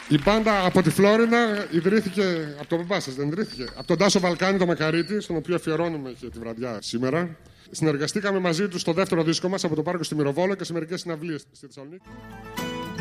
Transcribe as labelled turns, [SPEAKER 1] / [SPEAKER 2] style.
[SPEAKER 1] Η μπάντα από τη Φλόρινα ιδρύθηκε από τον μπαμπά σας, δεν ιδρύθηκε? Από τον Τάσο Βαλκάνη, το Μακαρίτη, στον οποίο αφιερώνουμε και τη βραδιά σήμερα. Συνεργαστήκαμε μαζί του στο δεύτερο δίσκο μας από το πάρκο στη Μυροβόλο και σε μερικές συναυλίες στη Θεσσαλονίκη.